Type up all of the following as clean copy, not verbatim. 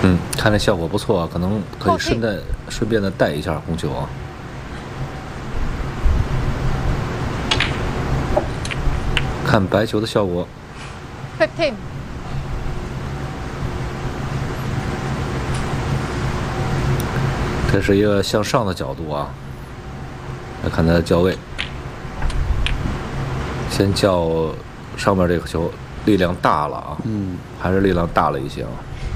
看这效果不错啊，可能可以顺便的带一下红球啊。看白球的效果。 15。 这是一个向上的角度啊，来看它的校位。先校上面这个球力量大了啊，还是力量大了一些啊。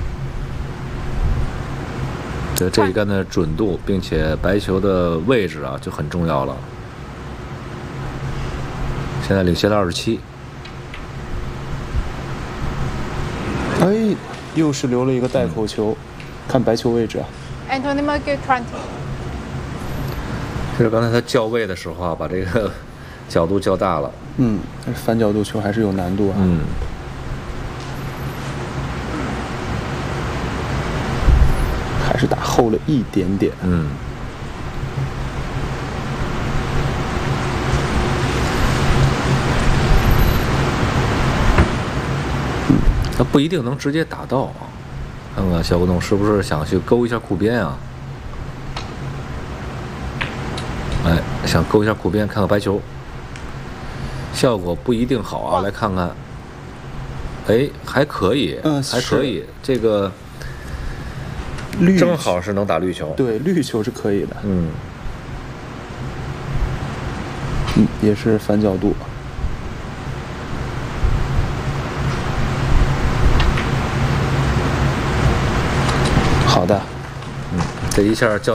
这一杆的准度，并且白球的位置啊就很重要了。现在领先了27。 哎，又是留了一个带口球，看白球位置啊。 Anthony Murray 20。 就是刚才他校位的时候啊，把这个角度校大了。 反角度球还是有难度啊。还是打后了一点点。 他不一定能直接打到啊。看看小古董是不是想去勾一下库边啊？哎，想勾一下库边，看看白球，效果不一定好啊。来看看，哎，还可以，还可以，这个正好是能打绿球。 对，绿球是可以的。也是反角度。好的。 这一下叫。